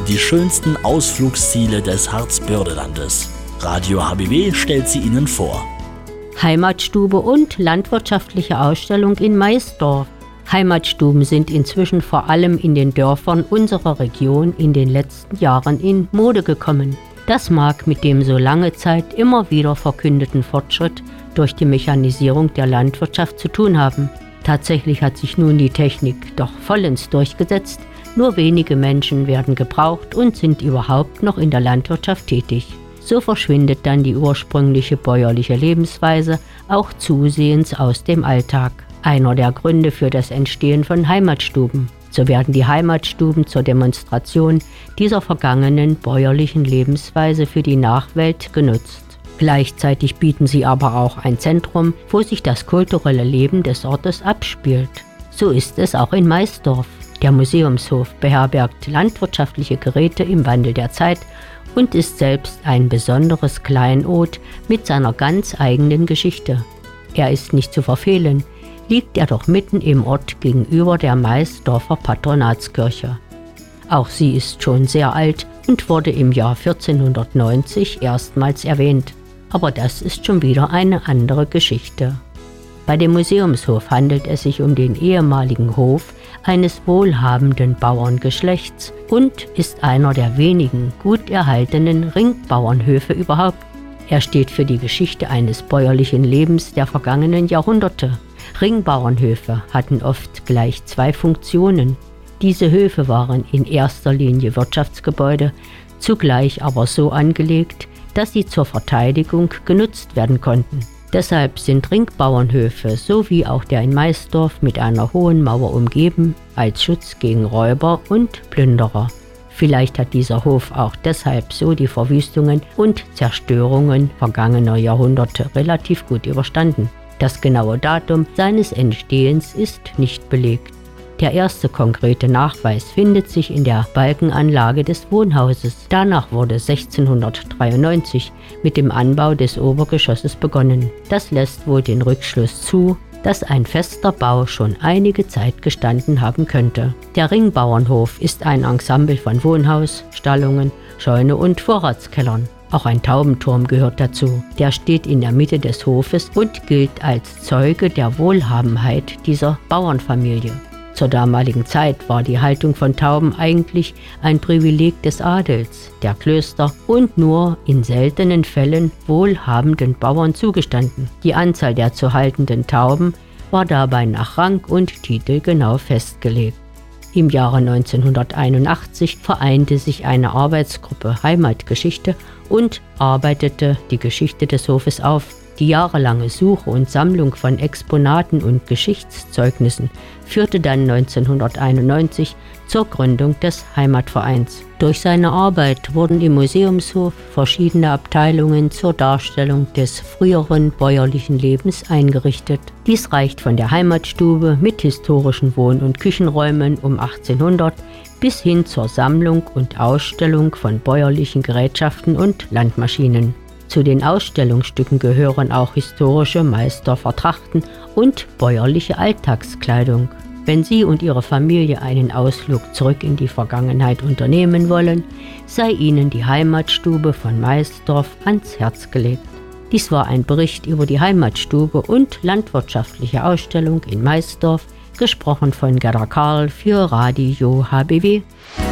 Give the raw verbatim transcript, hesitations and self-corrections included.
die schönsten Ausflugsziele des Harzbördelandes. Radio H B W stellt sie Ihnen vor. Heimatstube und landwirtschaftliche Ausstellung in Maisdorf. Heimatstuben sind inzwischen vor allem in den Dörfern unserer Region in den letzten Jahren in Mode gekommen. Das mag mit dem so lange Zeit immer wieder verkündeten Fortschritt durch die Mechanisierung der Landwirtschaft zu tun haben. Tatsächlich hat sich nun die Technik doch vollends durchgesetzt. Nur wenige Menschen werden gebraucht und sind überhaupt noch in der Landwirtschaft tätig. So verschwindet dann die ursprüngliche bäuerliche Lebensweise auch zusehends aus dem Alltag. Einer der Gründe für das Entstehen von Heimatstuben. So werden die Heimatstuben zur Demonstration dieser vergangenen bäuerlichen Lebensweise für die Nachwelt genutzt. Gleichzeitig bieten sie aber auch ein Zentrum, wo sich das kulturelle Leben des Ortes abspielt. So ist es auch in Maisdorf. Der Museumshof beherbergt landwirtschaftliche Geräte im Wandel der Zeit und ist selbst ein besonderes Kleinod mit seiner ganz eigenen Geschichte. Er ist nicht zu verfehlen, liegt er doch mitten im Ort gegenüber der Maisdorfer Patronatskirche. Auch sie ist schon sehr alt und wurde im Jahr vierzehnhundertneunzig erstmals erwähnt. Aber das ist schon wieder eine andere Geschichte. Bei dem Museumshof handelt es sich um den ehemaligen Hof eines wohlhabenden Bauerngeschlechts und ist einer der wenigen gut erhaltenen Ringbauernhöfe überhaupt. Er steht für die Geschichte eines bäuerlichen Lebens der vergangenen Jahrhunderte. Ringbauernhöfe hatten oft gleich zwei Funktionen. Diese Höfe waren in erster Linie Wirtschaftsgebäude, zugleich aber so angelegt, dass sie zur Verteidigung genutzt werden konnten. Deshalb sind Ringbauernhöfe sowie auch der in Maisdorf mit einer hohen Mauer umgeben, als Schutz gegen Räuber und Plünderer. Vielleicht hat dieser Hof auch deshalb so die Verwüstungen und Zerstörungen vergangener Jahrhunderte relativ gut überstanden. Das genaue Datum seines Entstehens ist nicht belegt. Der erste konkrete Nachweis findet sich in der Balkenanlage des Wohnhauses. Danach wurde sechzehnhundertdreiundneunzig mit dem Anbau des Obergeschosses begonnen. Das lässt wohl den Rückschluss zu, dass ein fester Bau schon einige Zeit gestanden haben könnte. Der Ringbauernhof ist ein Ensemble von Wohnhaus, Stallungen, Scheune und Vorratskellern. Auch ein Taubenturm gehört dazu. Der steht in der Mitte des Hofes und gilt als Zeuge der Wohlhabenheit dieser Bauernfamilie. Zur damaligen Zeit war die Haltung von Tauben eigentlich ein Privileg des Adels, der Klöster und nur in seltenen Fällen wohlhabenden Bauern zugestanden. Die Anzahl der zu haltenden Tauben war dabei nach Rang und Titel genau festgelegt. Im Jahre neunzehnhunderteinundachtzig vereinte sich eine Arbeitsgruppe Heimatgeschichte und arbeitete die Geschichte des Hofes auf. Die jahrelange Suche und Sammlung von Exponaten und Geschichtszeugnissen führte dann neunzehnhunderteinundneunzig zur Gründung des Heimatvereins. Durch seine Arbeit wurden im Museumshof verschiedene Abteilungen zur Darstellung des früheren bäuerlichen Lebens eingerichtet. Dies reicht von der Heimatstube mit historischen Wohn- und Küchenräumen um achtzehnhundert bis hin zur Sammlung und Ausstellung von bäuerlichen Gerätschaften und Landmaschinen. Zu den Ausstellungsstücken gehören auch historische Maisdorfer Trachten und bäuerliche Alltagskleidung. Wenn Sie und Ihre Familie einen Ausflug zurück in die Vergangenheit unternehmen wollen, sei Ihnen die Heimatstube von Maisdorf ans Herz gelegt. Dies war ein Bericht über die Heimatstube und landwirtschaftliche Ausstellung in Maisdorf, gesprochen von Gerda Karl für Radio H B W.